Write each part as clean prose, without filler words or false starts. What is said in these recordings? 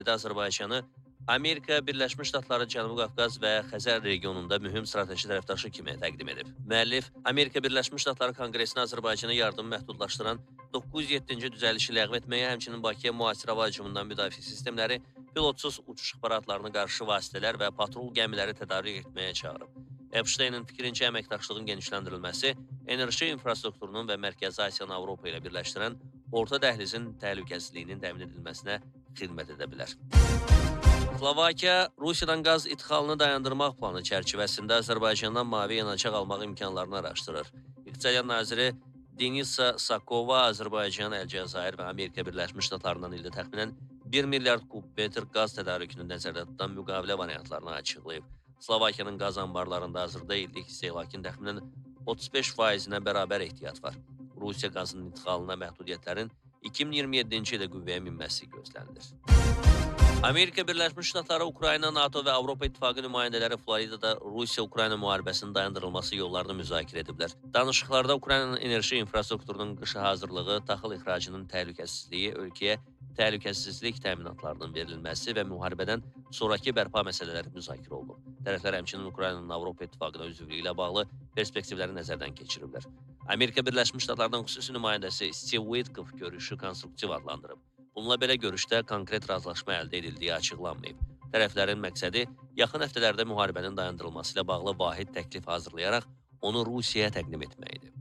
Azərbaycanı Amerika Birləşmiş Ştatları, Cənubi Qafqaz və Xəzər regionunda mühüm strateji tərəfdaşı kimi təqdim edib. Müəllif Amerika Birləşmiş Ştatları Konqresinə Azərbaycana yardım məhdudlaşdıran 907-ci düzəlişi ləğv etməyə, həmçinin Bakıya müasir hava hücumundan müdafiə sistemləri, pilotsuz uçuş aparatlarına qarşı vasitələr və patrul gəmiləri tədarük etməyə çağırıb. Epstein'in fikrincə əməkdaşlığın genişləndirilməsi, enerji infrastrukturunun və Mərkəzi Asiyanı Avropa ilə birləşdirən orta dəhlizin təhlükəsizliyinin təmin edilməsinə xidmət edə bilər. Slovakiya, Rusiyadan qaz ixalını dayandırmaq planı çərçivəsində Azərbaycandan mavi yanacaq almaq imkanlarını araşdırır. İqtisadiyyat naziri Denisa Sakova Azərbaycan, Əlcəzair və Amerika Birləşmiş Ştatlarından ildə təxminən 1 milyard kubmetr qaz tədarükünü nəzərdə tutan müqavilə variantlarını açıqlayıb. Slovakiyanın qaz anbarlarında hazırda illik istehlakın təxminən 35%-nə bərabər ehtiyat var. Rusiya qazının ixalına məhdudiyyətlərin 2027-ci ildə qüvvəyə minməsi gözlənilir. Amerika Birləşmiş Ştatları, Ukrayna, NATO və Avropa İttifaqı nümayəndələri Floridada Rusiya-Ukrayna müharibəsinin dayandırılması yollarını müzakirə ediblər. Danışıqlarda Ukraynanın enerji infrastrukturunun qışa hazırlığı, taxıl ixracının təhlükəsizliyi, ölkəyə təhlükəsizlik təminatlarının verilməsi və müharibədən sonraki bərpa məsələləri müzakirə olunub. Tərəflər həmçinin Ukraynanın Avropa İttifaqına üzvlüyü ilə bağlı perspektivləri nəzərdən keçiriblər. Amerika Birləşmiş Ştatlarının xüsusi nümayəndəsi Steve Witkoff görüşü konstruktiv adlandırıb. Bununla belə görüşdə konkret razılaşma əldə edildiyi açıqlanmayıb. Tərəflərin məqsədi yaxın həftələrdə müharibənin dayandırılması ilə bağlı vahid təklif hazırlayaraq onu Rusiyaya təqdim etməkdir.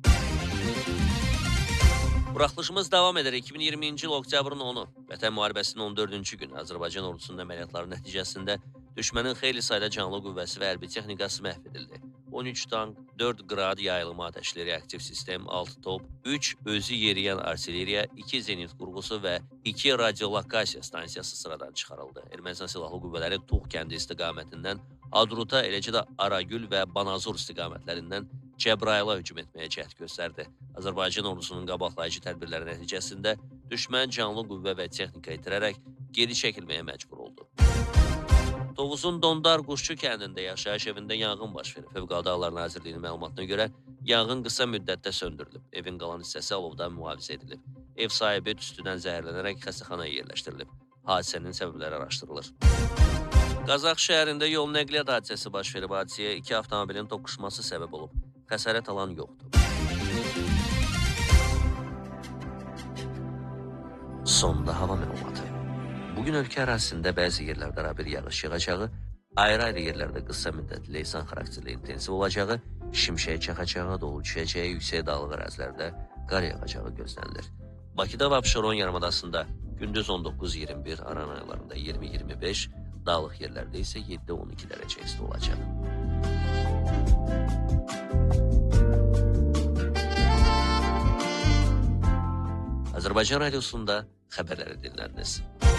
Buraxılışımız davam edir. 2020-ci il oktyabrın 10-u, Vətən müharibəsinin 14-cü günü Azərbaycan ordusunun əməliyyatları nəticəsində düşmənin xeyli sayda canlı qüvvəsi və hərbi texnikası məhv edildi. 13 tank, 4 qrad yayılma atəşli reaktiv sistem, 6 top, 3 özü yeriyən artilleriya, 2 zenit qurğusu və 2 radiolokasiya stansiyası sıradan çıxarıldı. Ermənistan silahlı qüvvələri Tuğ kəndi istiqamətindən Adruta, eləcə də Aragül və Banazur istiqamətlərindən Cəbrayıla hücum etməyə cəhd göstərdi. Azərbaycan ordusunun qabaqlayıcı tədbirləri nəticəsində düşmən canlı qüvvə və texnika itirərək geri çəkilməyə məcbur oldu. Tovuzun Dondar Quşçu kəndində yaşayış evində yanğın baş verib. Fövqəladə Hallar Nazirliyinin məlumatına görə yanğın qısa müddətdə söndürülüb. Evin qalan hissəsi alovdan mühafizə edilib. Ev sahibi tüstüdən zəhərlənərək xəstəxanaya yerləşdirilib. Hadisənin səbəbləri araşdırılır. Qazax şəhərində yol nəqliyyat hadisəsi baş verib. Hadisəyə 2 avtomobilin toqquşması səbəb olub. Xəsarət alan yoxdur. Sonda hava məlumatı. Bugün ölkə ərazisində bəzi yerlərdə arabir yağış yağacağı, ayrı-ayrı yerlərdə qısa müddətli leysan xarakterli intensiv olacağı, şimşək çaxacağı, dolu düşəcəyi, yüksək dağlıq ərazilərdə qar yağacağı gözlənilir. Bakıda və Abşeron yarımadasında gündüz 19-21, aran aylarında 20-25, dağlıq yerlərdə isə 7-12 dərəcə isti olacaq. Azərbaycan radiosunda xəbərləri dinlərdiniz.